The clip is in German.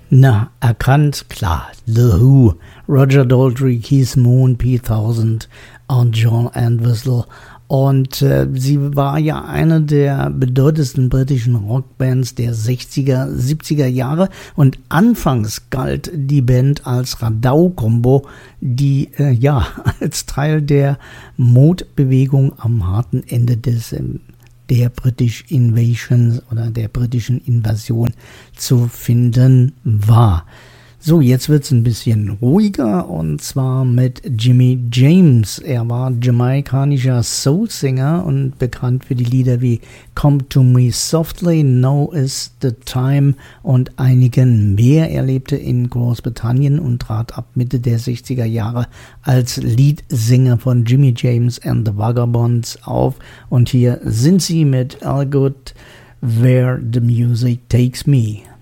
Na, erkannt, klar, The Who, Roger Daltrey, Keith Moon, Pete Townsend und John Entwistle. Und sie war ja eine der bedeutendsten britischen Rockbands der 60er, 70er Jahre. Und anfangs galt die Band als Radau-Kombo, die als Teil der Mode-Bewegung am harten Ende der British Invasion oder der britischen Invasion zu finden war. So, jetzt wird's ein bisschen ruhiger und zwar mit Jimmy James. Er war jamaikanischer Soul-Singer und bekannt für die Lieder wie Come to Me Softly, Now is the Time und einigen mehr. Er lebte in Großbritannien und trat ab Mitte der 60er Jahre als Leadsänger von Jimmy James and the Vagabonds auf. Und hier sind sie mit All Good Where the Music Takes Me.